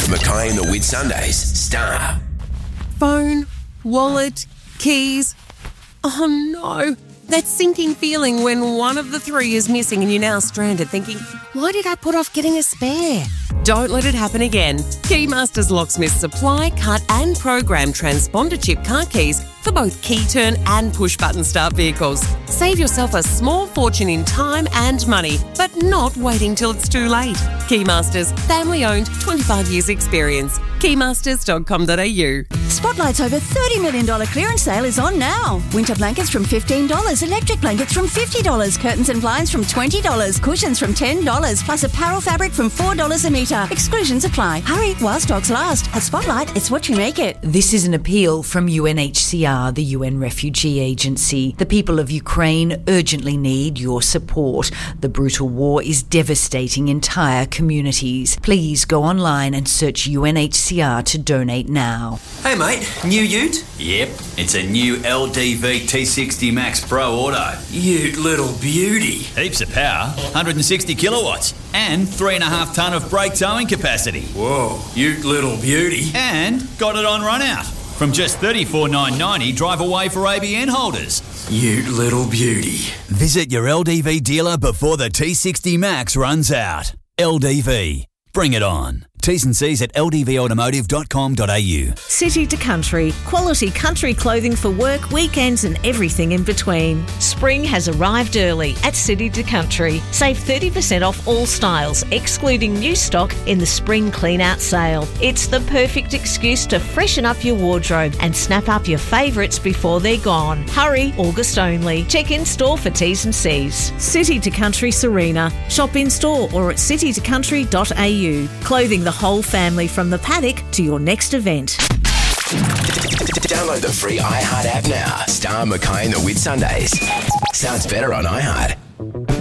Mackay and the Whitsundays. Star. Phone, wallet, keys. Oh no, that sinking feeling when one of the three is missing and you're now stranded thinking, why did I put off getting a spare? Don't let it happen again. Keymasters Locksmiths supply, cut and program transponder chip car keys for both key turn and push button start vehicles. Save yourself a small fortune in time and money, but not waiting till it's too late. Keymasters, family owned, 25 years experience. Keymasters.com.au. Spotlight's over $30 million clearance sale is on now. Winter blankets from $15, electric blankets from $50, curtains and blinds from $20, cushions from $10, plus apparel fabric from $4 a metre. Exclusions apply. Hurry while stocks last. At Spotlight, it's what you make it. This is an appeal from UNHCR, the UN Refugee Agency. The people of Ukraine urgently need your support. The brutal war is devastating entire communities. Please go online and search UNHCR to donate now. Hey mate, new ute? Yep, it's a new LDV T60 Max Pro Auto. Ute little beauty. Heaps of power, 160 kilowatts, and 3.5 tonne of brake towing capacity. Whoa, ute little beauty. And got it on run out. From just $34,990 drive away for ABN holders. Ute little beauty. Visit your LDV dealer before the T60 Max runs out. LDV. Bring it on. T's and C's at ldvautomotive.com.au. City to Country. Quality country clothing for work, weekends and everything in between. Spring has arrived early at City to Country. Save 30% off all styles, excluding new stock in the spring clean-out sale. It's the perfect excuse to freshen up your wardrobe and snap up your favourites before they're gone. Hurry, August only. Check in store for T's and C's. City to Country Serena. Shop in store or at citytocountry.au. Clothing the whole family from the paddock to your next event. Download the free iHeart app now. Star, Mackay and the Whitsundays. Sounds better on iHeart.